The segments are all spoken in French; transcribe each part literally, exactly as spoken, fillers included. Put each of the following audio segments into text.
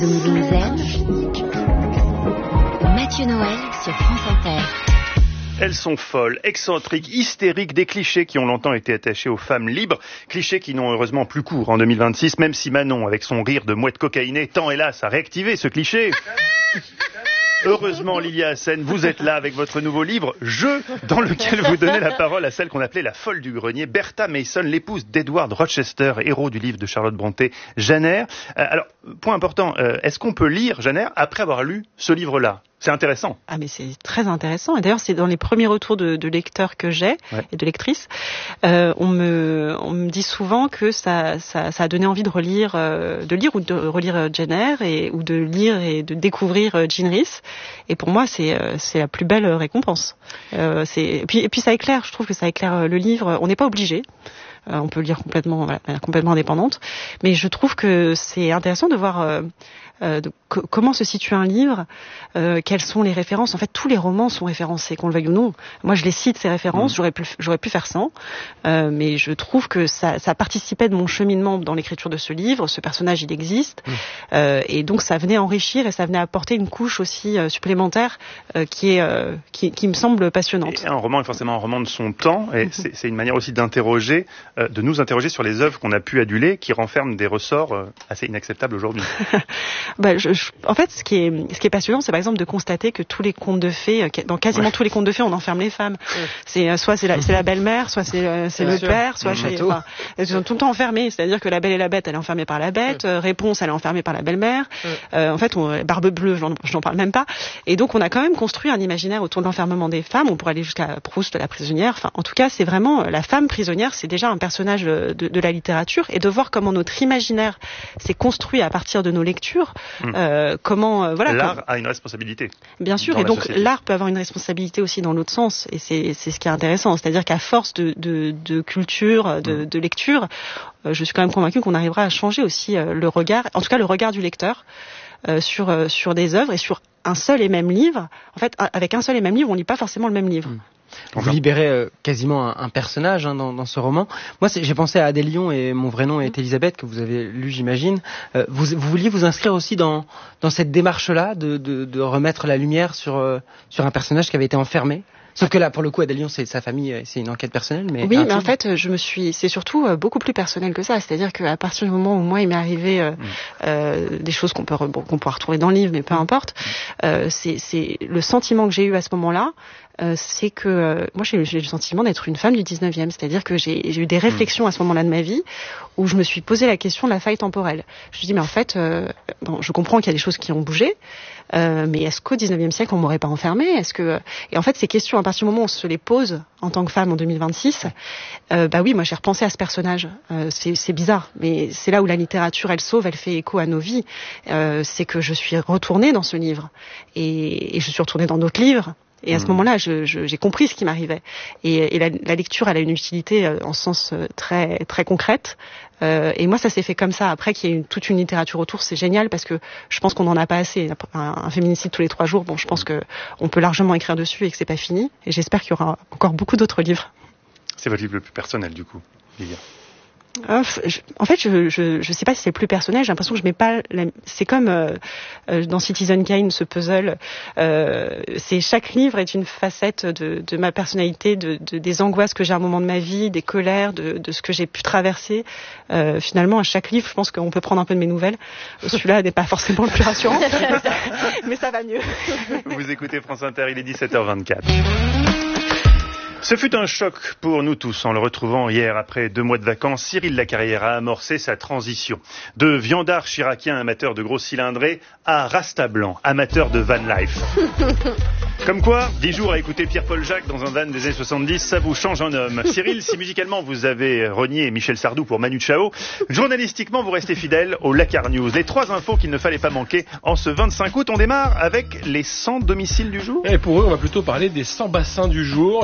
Demi-douzaine, Mathieu Noël sur France Inter. Elles sont folles, excentriques, hystériques, des clichés qui ont longtemps été attachés aux femmes libres, clichés qui n'ont heureusement plus cours en deux mille vingt-six, même si Manon, avec son rire de mouette cocaïnée, tend hélas à réactiver ce cliché. Heureusement, Lilia Hassen, vous êtes là avec votre nouveau livre, Jeu, dans lequel vous donnez la parole à celle qu'on appelait la folle du grenier, Bertha Mason, l'épouse d'Edward Rochester, héros du livre de Charlotte Brontë, Jane Eyre. Euh, alors, point important, euh, est-ce qu'on peut lire Jane Eyre après avoir lu ce livre-là ? C'est intéressant. Ah mais c'est très intéressant. Et d'ailleurs, c'est dans les premiers retours de, de lecteurs que j'ai ouais. et de lectrices, euh, on me on me dit souvent que ça ça, ça a donné envie de relire, euh, de lire ou de relire Jane Eyre et ou de lire et de découvrir Jean Rhys. Et pour moi, c'est c'est la plus belle récompense. Euh, c'est et puis et puis ça éclaire. Je trouve que ça éclaire le livre. On n'est pas obligé. Euh, on peut lire complètement, voilà, complètement indépendante. Mais je trouve que c'est intéressant de voir euh, euh, de, co- comment se situe un livre, euh, quelles sont les références. En fait, tous les romans sont référencés, qu'on le veuille ou non. Moi, je les cite, ces références. Mmh. J'aurais pu, j'aurais pu faire sans. Euh, mais je trouve que ça, ça participait de mon cheminement dans l'écriture de ce livre. Ce personnage, il existe. Mmh. Euh, et donc, ça venait enrichir et ça venait apporter une couche aussi euh, supplémentaire euh, qui est, euh, qui, qui me semble passionnante. Et un roman est forcément un roman de son temps. Et mmh. c'est, c'est une manière aussi d'interroger de nous interroger sur les œuvres qu'on a pu aduler, qui renferment des ressorts assez inacceptables aujourd'hui. bah, je, je, en fait, ce qui est, ce qui est passionnant, c'est par exemple de constater que tous les contes de fées, dans quasiment ouais. tous les contes de fées, on enferme les femmes. Ouais. C'est soit c'est la, c'est la belle-mère, soit c'est, c'est le sûr. père, soit c'est, enfin, elles sont tout le temps enfermées. C'est-à-dire que la Belle et la Bête, elle est enfermée par la Bête. Ouais. Réponse, elle est enfermée par la belle-mère. Ouais. Euh, en fait, on, Barbe Bleue, je n'en, je n'en parle même pas. Et donc, on a quand même construit un imaginaire autour de l'enfermement des femmes. On pourrait aller jusqu'à Proust, la prisonnière. Enfin, en tout cas, c'est vraiment la femme prisonnière. C'est déjà un personnage De, de la littérature, et de voir comment notre imaginaire s'est construit à partir de nos lectures. Mmh. Euh, comment euh, voilà. L'art quand... a une responsabilité. Bien sûr, et donc société. L'art peut avoir une responsabilité aussi dans l'autre sens, et c'est c'est ce qui est intéressant, c'est-à-dire qu'à force de de, de culture, de, mmh. de lecture, euh, je suis quand même convaincue qu'on arrivera à changer aussi euh, le regard, en tout cas le regard du lecteur euh, sur euh, sur des œuvres et sur un seul et même livre. En fait, avec un seul et même livre, on lit pas forcément le même livre. Mmh. Vous libérez euh, quasiment un, un personnage hein, dans, dans ce roman. Moi, c'est, j'ai pensé à Adélion et mon vrai nom est Elisabeth, que vous avez lu, j'imagine. Euh, vous, vous vouliez vous inscrire aussi dans, dans cette démarche-là de, de, de remettre la lumière sur, euh, sur un personnage qui avait été enfermé. Sauf que là, pour le coup, Adélion, c'est sa famille, c'est une enquête personnelle. Mais oui, mais en fait, je me suis, c'est surtout beaucoup plus personnel que ça. C'est-à-dire qu'à partir du moment où moi, il m'est arrivé euh, mmh. euh, des choses qu'on peut, bon, qu'on pourra retrouver dans le livre, mais peu importe. Euh, c'est, c'est le sentiment que j'ai eu à ce moment-là. Euh, c'est que euh, moi j'ai, j'ai le sentiment d'être une femme du dix-neuvième, c'est-à-dire que j'ai, j'ai eu des réflexions à ce moment-là de ma vie où je me suis posé la question de la faille temporelle. Je me suis dit mais en fait, euh, bon, je comprends qu'il y a des choses qui ont bougé, euh, mais est-ce qu'au dix-neuvième siècle on m'aurait pas enfermée ? Est-ce que et en fait ces questions à partir du moment où on se les pose en tant que femme en deux mille vingt-six, euh, bah oui moi j'ai repensé à ce personnage. Euh, c'est, c'est bizarre, mais c'est là où la littérature elle sauve, elle fait écho à nos vies. Euh, c'est que je suis retournée dans ce livre et, et je suis retournée dans d'autres livres. Et à ce moment-là, je, je, j'ai compris ce qui m'arrivait. Et, et la, la lecture, elle a une utilité euh, en sens euh, très très concrète. Euh, et moi, ça s'est fait comme ça. Après, qu'il y ait une, toute une littérature autour, c'est génial parce que je pense qu'on n'en a pas assez. Un, un féminicide tous les trois jours, bon, je pense que on peut largement écrire dessus et que c'est pas fini. Et j'espère qu'il y aura encore beaucoup d'autres livres. C'est votre livre le plus personnel, du coup, Lilia. Euh, je, en fait, je, je, je sais pas si c'est plus personnel. J'ai l'impression que je mets pas. La, c'est comme euh, euh, dans Citizen Kane, ce puzzle. Euh, c'est chaque livre est une facette de, de ma personnalité, de, de des angoisses que j'ai à un moment de ma vie, des colères, de, de ce que j'ai pu traverser. Euh, finalement, à chaque livre, je pense qu'on peut prendre un peu de mes nouvelles. Celui-là n'est pas forcément le plus rassurant, mais ça va mieux. Vous écoutez France Inter, il est dix-sept heures vingt-quatre. Ce fut un choc pour nous tous en le retrouvant hier après deux mois de vacances. Cyril Lacarrière a amorcé sa transition de viandard chiracien amateur de grosses cylindrées à Rasta blanc, amateur de van life. Comme quoi, dix jours à écouter Pierre-Paul Jacques dans un van des années soixante-dix, ça vous change en homme. Cyril, si musicalement vous avez renié Michel Sardou pour Manu Chao, journalistiquement vous restez fidèle au Lacar News. Les trois infos qu'il ne fallait pas manquer en ce vingt-cinq août. On démarre avec les cent domiciles du jour. Et pour eux, on va plutôt parler des cent bassins du jour. Les dauphins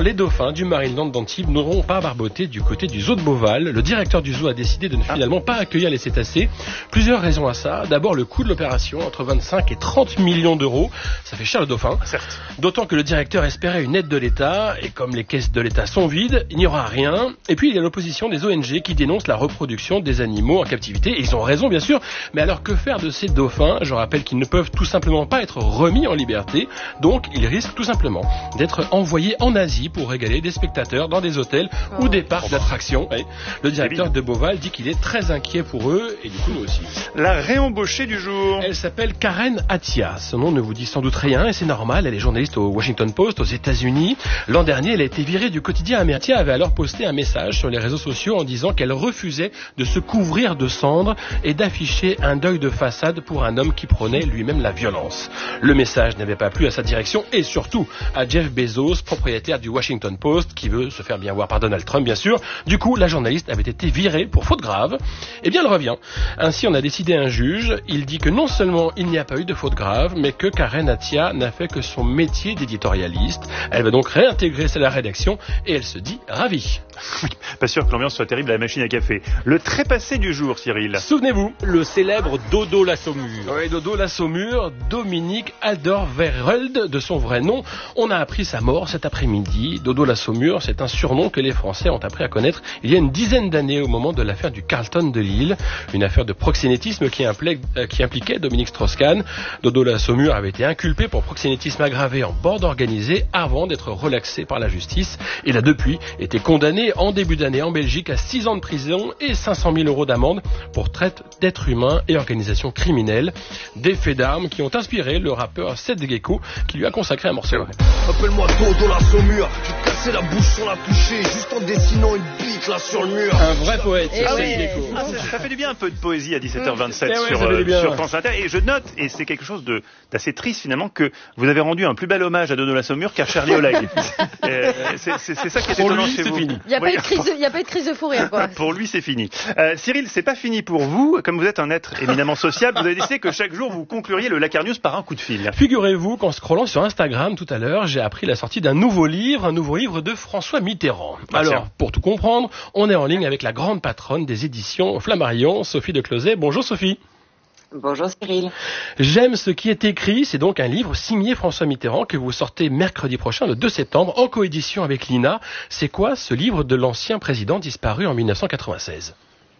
dauphins du Marineland d'Antibes n'auront pas barboté du côté du zoo de Beauval. Le directeur du zoo a décidé de ne finalement pas accueillir les cétacés. Plusieurs raisons à ça. D'abord, le coût de l'opération, entre vingt-cinq et trente millions d'euros. Ça fait cher le dauphin. Certes. D'autant que le directeur espérait une aide de l'État, et comme les caisses de l'État sont vides, il n'y aura rien. Et puis, il y a l'opposition des O N G qui dénoncent la reproduction des animaux en captivité. Et ils ont raison, bien sûr. Mais alors, que faire de ces dauphins? Je rappelle qu'ils ne peuvent tout simplement pas être remis en liberté. Donc, ils risquent tout simplement d'être envoyés en Asie pour régaler des spectateurs dans des hôtels oh. ou des parcs d'attractions. Ouais. Le directeur de Beauval dit qu'il est très inquiet pour eux, et du coup, nous aussi. La réembauchée du jour. Elle s'appelle Karen Attiah. Son nom ne vous dit sans doute rien, et c'est normal. Elle est journaliste au Washington Post, aux États-Unis. L'an dernier, elle a été virée du quotidien américain. Attiah avait alors posté un message sur les réseaux sociaux en disant qu'elle refusait de se couvrir de cendres et d'afficher un deuil de façade pour un homme qui prônait lui-même la violence. Le message n'avait pas plu à sa direction et surtout à Jeff Bezos, propriétaire du Washington Post, qui veut se faire bien voir par Donald Trump, bien sûr. Du coup, la journaliste avait été virée pour faute grave. Eh bien, elle revient. Ainsi, on a décidé un juge. Il dit que non seulement il n'y a pas eu de faute grave, mais que Karen Attiah n'a fait que son métier d'éditorialiste. Elle va donc réintégrer la rédaction et elle se dit ravie. Oui, pas sûr que l'ambiance soit terrible à la machine à café. Le trépassé du jour, Cyril. Souvenez-vous, le célèbre Dodo la Saumure. Oui, Dodo la Saumure, Dominique Adorverheld, de son vrai nom. On a appris sa mort cet après-midi. Dodo la Saumure, c'est un surnom que les Français ont appris à connaître il y a une dizaine d'années au moment de l'affaire du Carlton de Lille. Une affaire de proxénétisme qui, impli- qui impliquait Dominique Strauss-Kahn. Dodo la Saumure avait été inculpé pour proxénétisme aggravé en bande organisée avant d'être relaxé par la justice. Il a depuis été condamné en début d'année en Belgique à six ans de prison et cinq cent mille euros d'amende pour traite d'êtres humains et organisation criminelle. Des faits d'armes qui ont inspiré le rappeur Seth Gecko qui lui a consacré un morceau. Appelle-moi Dodo la Saumure, je vais casser la bouche sans la toucher, juste en dessinant une bite là sur le mur. Un vrai poète, ah Seth oui. Gecko. Ah, ça, ça fait du bien un peu de poésie à dix-sept heures vingt-sept mmh. sur, ouais, euh, bien, sur ouais. France Inter. Et je note, et c'est quelque chose de, d'assez triste finalement, que vous avez rendu un plus bel hommage à Dodo la Saumure qu'à Charlie Oleg. euh, c'est, c'est, c'est ça qui est étonnant chez vous. Il n'y a, oui, a pas eu de crise de fou rire, quoi. Pour lui, c'est fini. Euh, Cyril, c'est pas fini pour vous. Comme vous êtes un être éminemment sociable, vous avez décidé que chaque jour, vous concluriez le Lacar News par un coup de fil. Figurez-vous qu'en scrollant sur Instagram tout à l'heure, j'ai appris la sortie d'un nouveau livre, un nouveau livre de François Mitterrand. Ah, Alors, tiens. pour tout comprendre, on est en ligne avec la grande patronne des éditions Flammarion, Sophie de Closet. Bonjour Sophie. Bonjour Cyril. J'aime ce qui est écrit, c'est donc un livre signé François Mitterrand que vous sortez mercredi prochain, le deux septembre, en coédition avec l'I N A. C'est quoi ce livre de l'ancien président disparu en dix-neuf cent quatre-vingt-seize ?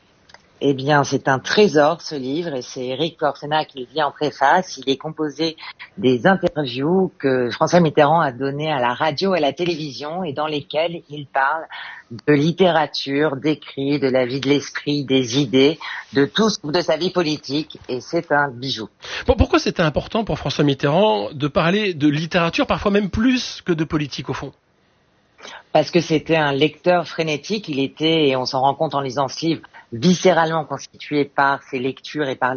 Eh bien, c'est un trésor, ce livre, et c'est Éric Corsena qui le dit en préface. Il est composé des interviews que François Mitterrand a données à la radio et à la télévision, et dans lesquelles il parle de littérature, d'écrit, de la vie de l'esprit, des idées, de tout, de sa vie politique, et c'est un bijou. Bon, pourquoi c'était important pour François Mitterrand de parler de littérature, parfois même plus que de politique, au fond ? Parce que c'était un lecteur frénétique, il était, et on s'en rend compte en lisant ce livre, viscéralement constitué par ses lectures et par